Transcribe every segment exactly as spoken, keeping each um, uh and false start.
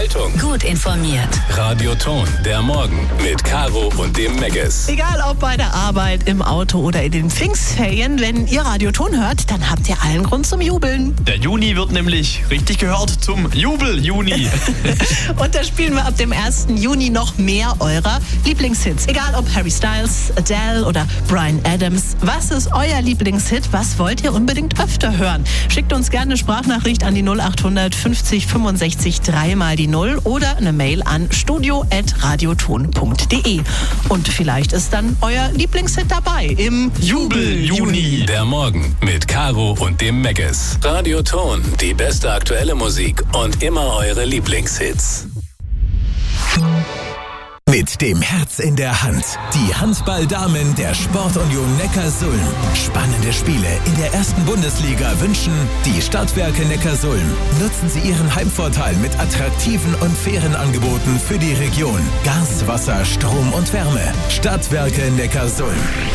Unterhaltung. Gut informiert. Radio Ton, der Morgen mit Caro und dem Megges. Egal ob bei der Arbeit, im Auto oder in den Pfingstferien, wenn ihr Radio Ton hört, dann habt ihr allen Grund zum Jubeln. Der Juni wird nämlich richtig gehört zum Jubel-Juni. Und da spielen wir ab dem ersten Juni noch mehr eurer Lieblingshits. Egal ob Harry Styles, Adele oder Bryan Adams. Was ist euer Lieblingshit? Was wollt ihr unbedingt öfter hören? Schickt uns gerne eine Sprachnachricht an die null acht fünfzig fünfundsechzig drei mal die null oder eine Mail an studio at radioton punkt de. Und vielleicht ist dann euer Lieblingshit dabei im Jubel-Juni. Der Morgen mit Caro und dem Megges. Radio Ton, die beste aktuelle Musik und immer eure Lieblingshits. Mit dem Herz in der Hand. Die Handballdamen der Sportunion Neckarsulm. Spannende Spiele in der ersten Bundesliga wünschen die Stadtwerke Neckarsulm. Nutzen Sie Ihren Heimvorteil mit attraktiven und fairen Angeboten für die Region. Gas, Wasser, Strom und Wärme. Stadtwerke Neckarsulm.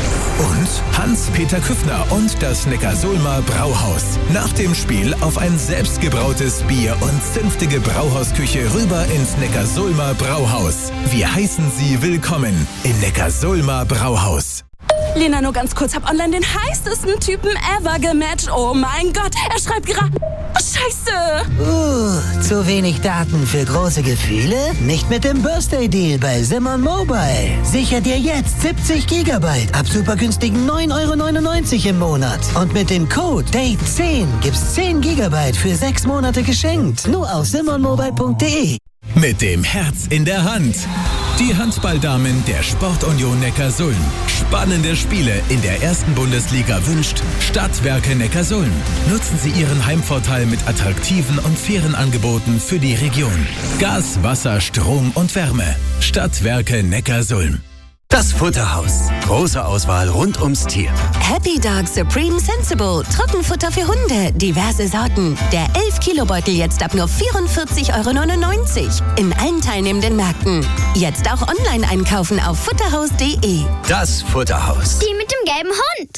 Und Hans-Peter Küffner und das Neckarsulmer Brauhaus. Nach dem Spiel auf ein selbstgebrautes Bier und zünftige Brauhausküche rüber ins Neckarsulmer Brauhaus. Wir heißen Sie willkommen im Neckarsulmer Brauhaus. Lena, nur ganz kurz, hab online den heißesten Typen ever gematcht. Oh mein Gott, er schreibt gerade... Oh, Scheiße! Uh, zu wenig Daten für große Gefühle? Nicht mit dem Birthday-Deal bei Simon Mobile. Sicher dir jetzt siebzig Gigabyte ab super günstigen neun Euro neunundneunzig im Monat. Und mit dem Code Date zehn gibt's zehn Gigabyte für sechs Monate geschenkt. Nur auf simon mobile punkt de. Mit dem Herz in der Hand. Die Handballdamen der Sportunion Neckarsulm. Spannende Spiele in der ersten Bundesliga wünscht Stadtwerke Neckarsulm. Nutzen Sie Ihren Heimvorteil mit attraktiven und fairen Angeboten für die Region. Gas, Wasser, Strom und Wärme. Stadtwerke Neckarsulm. Das Futterhaus. Große Auswahl rund ums Tier. Happy Dog Supreme Sensible. Trockenfutter für Hunde. Diverse Sorten. Der elf Kilo Beutel jetzt ab nur vierundvierzig Euro neunundneunzig. In allen teilnehmenden Märkten. Jetzt auch online einkaufen auf futterhaus punkt de. Das Futterhaus. Die mit dem gelben Hund.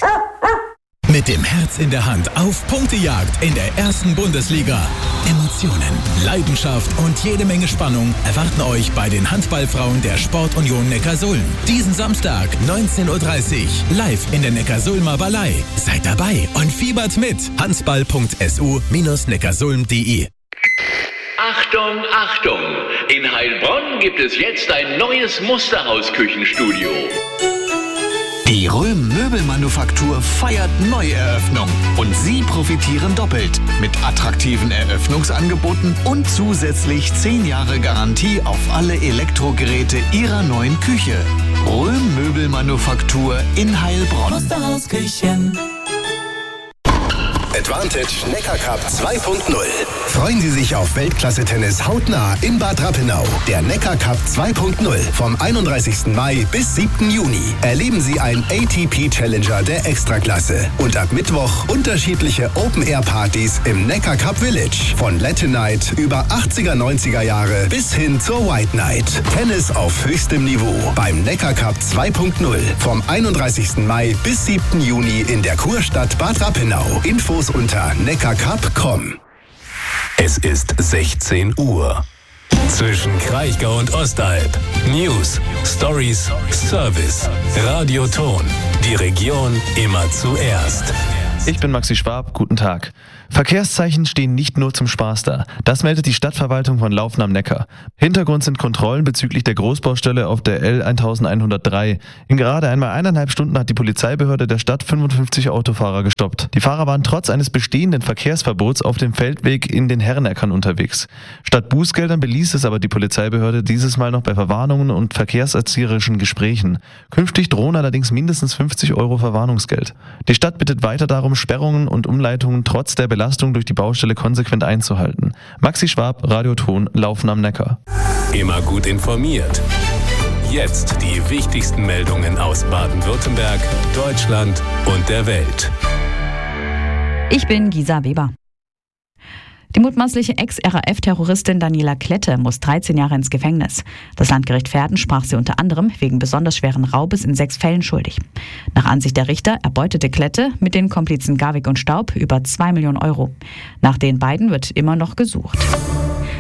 Mit dem Herz in der Hand auf Punktejagd in der ersten Bundesliga. Emotionen, Leidenschaft und jede Menge Spannung erwarten euch bei den Handballfrauen der Sportunion Neckarsulm. Diesen Samstag, neunzehn Uhr dreißig, live in der Neckarsulmer Ballei. Seid dabei und fiebert mit. handball punkt s u bindestrich neckarsulm punkt de. Achtung, Achtung! In Heilbronn gibt es jetzt ein neues Musterhaus-Küchenstudio. Die Röhm Möbelmanufaktur feiert Neueröffnung und Sie profitieren doppelt mit attraktiven Eröffnungsangeboten und zusätzlich zehn Jahre Garantie auf alle Elektrogeräte Ihrer neuen Küche. Röhm Möbelmanufaktur in Heilbronn. Musterhausküchen. Advantage Neckar Cup zwei Punkt null. Freuen Sie sich auf Weltklasse-Tennis hautnah in Bad Rappenau. Der Neckar Cup zwei Punkt null vom einunddreißigsten Mai bis siebten Juni. Erleben Sie einen A T P Challenger der Extraklasse. Und ab Mittwoch unterschiedliche Open-Air-Partys im Neckar Cup Village. Von Latin Night über achtziger, neunziger Jahre bis hin zur White Night. Tennis auf höchstem Niveau beim Neckar Cup zwei Punkt null vom einunddreißigsten Mai bis siebten Juni in der Kurstadt Bad Rappenau. Infos unter neckarcup punkt com. Es ist sechzehn Uhr. Zwischen Kraichgau und Ostalb. News, Stories, Service. Radio Ton. Die Region immer zuerst. Ich bin Maxi Schwab, guten Tag. Verkehrszeichen stehen nicht nur zum Spaß da. Das meldet die Stadtverwaltung von Laufen am Neckar. Hintergrund sind Kontrollen bezüglich der Großbaustelle auf der L elfhundertdrei. In gerade einmal eineinhalb Stunden hat die Polizeibehörde der Stadt fünfundfünfzig Autofahrer gestoppt. Die Fahrer waren trotz eines bestehenden Verkehrsverbots auf dem Feldweg in den Herreneckern unterwegs. Statt Bußgeldern beließ es aber die Polizeibehörde dieses Mal noch bei Verwarnungen und verkehrserzieherischen Gesprächen. Künftig drohen allerdings mindestens fünfzig Euro Verwarnungsgeld. Die Stadt bittet weiter darum, Sperrungen und Umleitungen trotz der Belastung durch die Baustelle konsequent einzuhalten. Maxi Schwab, Radio Ton, Laufen am Neckar. Immer gut informiert. Jetzt die wichtigsten Meldungen aus Baden-Württemberg, Deutschland und der Welt. Ich bin Gisa Weber. Die mutmaßliche Ex-R A F-Terroristin Daniela Klette muss dreizehn Jahre ins Gefängnis. Das Landgericht Verden sprach sie unter anderem wegen besonders schweren Raubes in sechs Fällen schuldig. Nach Ansicht der Richter erbeutete Klette mit den Komplizen Garwig und Staub über zwei Millionen Euro. Nach den beiden wird immer noch gesucht.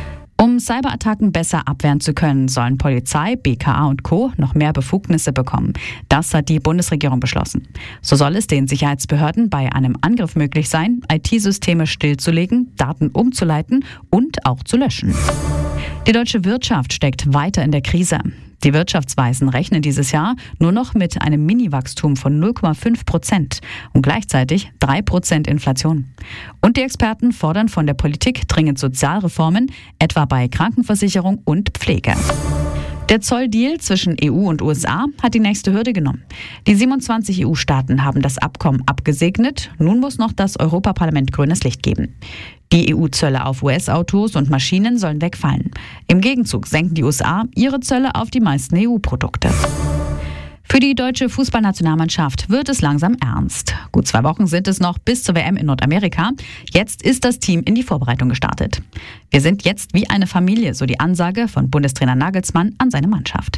Um Cyberattacken besser abwehren zu können, sollen Polizei, B K A und Co. noch mehr Befugnisse bekommen. Das hat die Bundesregierung beschlossen. So soll es den Sicherheitsbehörden bei einem Angriff möglich sein, I T-Systeme stillzulegen, Daten umzuleiten und auch zu löschen. Die deutsche Wirtschaft steckt weiter in der Krise. Die Wirtschaftsweisen rechnen dieses Jahr nur noch mit einem Mini-Wachstum von null Komma fünf Prozent und gleichzeitig drei Prozent Inflation. Und die Experten fordern von der Politik dringend Sozialreformen, etwa bei Krankenversicherung und Pflege. Der Zolldeal zwischen E U und U S A hat die nächste Hürde genommen. Die siebenundzwanzig E U-Staaten haben das Abkommen abgesegnet. Nun muss noch das Europaparlament grünes Licht geben. Die E U-Zölle auf U S-Autos und Maschinen sollen wegfallen. Im Gegenzug senken die U S A ihre Zölle auf die meisten E U-Produkte. Für die deutsche Fußballnationalmannschaft wird es langsam ernst. Gut zwei Wochen sind es noch bis zur W M in Nordamerika. Jetzt ist das Team in die Vorbereitung gestartet. Wir sind jetzt wie eine Familie, so die Ansage von Bundestrainer Nagelsmann an seine Mannschaft.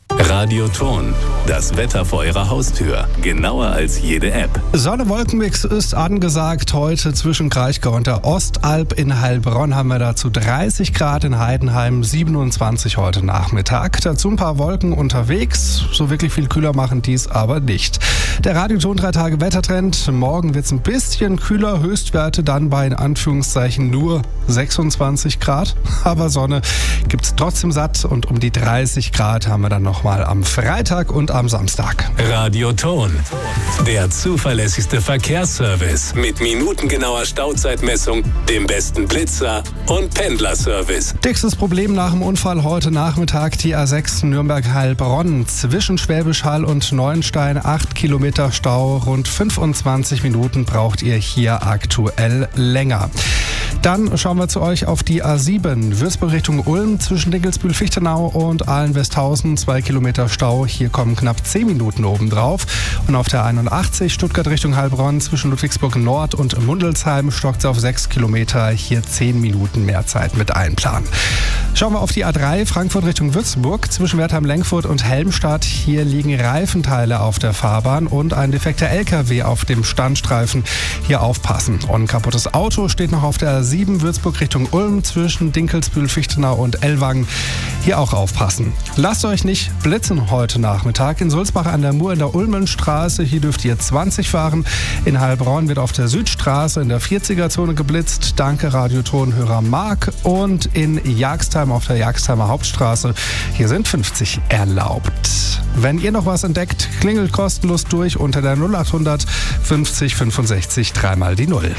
Radioton, das Wetter vor Ihrer Haustür. Genauer als jede App. Sonne-Wolkenmix ist angesagt heute zwischen Kraichgau und der Ostalb. In Heilbronn haben wir dazu dreißig Grad, in Heidenheim siebenundzwanzig heute Nachmittag. Dazu ein paar Wolken unterwegs. So wirklich viel kühler machen dies aber nicht. Der Radioton drei Tage Wettertrend. Morgen wird es ein bisschen kühler. Höchstwerte dann bei in Anführungszeichen nur sechsundzwanzig Grad. Aber Sonne gibt es trotzdem satt. Und um die dreißig Grad haben wir dann noch mal am Freitag und am Samstag. Radioton, der zuverlässigste Verkehrsservice mit minutengenauer Stauzeitmessung, dem besten Blitzer und Pendlerservice. Dickstes Problem nach dem Unfall heute Nachmittag die A sechs Nürnberg-Heilbronn. Zwischen Schwäbisch Hall und Neuenstein acht Kilometer Stau. Rund fünfundzwanzig Minuten braucht ihr hier aktuell länger. Dann schauen wir zu euch auf die A sieben, Würzburg Richtung Ulm, zwischen Dinkelsbühl-Fichtenau und Ahlen-Westhausen, zwei Kilometer Stau. Hier kommen knapp zehn Minuten obendrauf. Und auf der einundachtzig, Stuttgart Richtung Heilbronn, zwischen Ludwigsburg Nord und Mundelsheim, stockt es auf sechs Kilometer. Hier zehn Minuten mehr Zeit mit einplanen. Schauen wir auf die A drei, Frankfurt Richtung Würzburg, zwischen Wertheim-Lenkfurt und Helmstadt. Hier liegen Reifenteile auf der Fahrbahn und ein defekter L K W auf dem Standstreifen. Hier aufpassen. Und ein kaputtes Auto steht noch auf der A sieben, Würzburg Richtung Ulm, zwischen Dinkelsbühl, Fichtenau und Ellwangen. Hier auch aufpassen. Lasst euch nicht blitzen heute Nachmittag. In Sulzbach an der Mur in der Ulmenstraße, hier dürft ihr zwanzig fahren. In Heilbronn wird auf der Südstraße in der vierziger-Zone geblitzt. Danke Radiotonhörer Marc. Und in Jagstheim auf der Jagsheimer Hauptstraße, hier sind fünfzig erlaubt. Wenn ihr noch was entdeckt, klingelt kostenlos durch unter der null achthundert fünfzig fünfundsechzig dreimal die Null.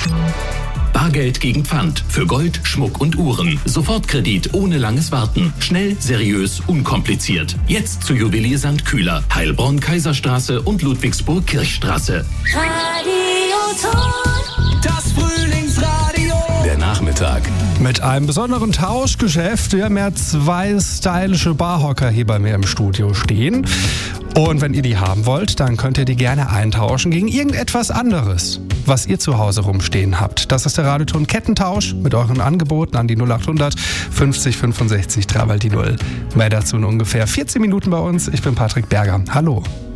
Bargeld gegen Pfand für Gold, Schmuck und Uhren. Sofortkredit ohne langes Warten. Schnell, seriös, unkompliziert. Jetzt zu Juwelier Sankt Kühler, Heilbronn Kaiserstraße und Ludwigsburg Kirchstraße. Radioton, das Frühlingsradio. Der Nachmittag. Mit einem besonderen Tauschgeschäft. Wir haben ja zwei stylische Barhocker hier bei mir im Studio stehen. Und wenn ihr die haben wollt, dann könnt ihr die gerne eintauschen gegen irgendetwas anderes, was ihr zu Hause rumstehen habt. Das ist der Radioton Kettentausch mit euren Angeboten an die null achthundert fünfzig fünfundsechzig dreimal die Null. Mehr dazu in ungefähr vierzehn Minuten bei uns. Ich bin Patrick Berger. Hallo.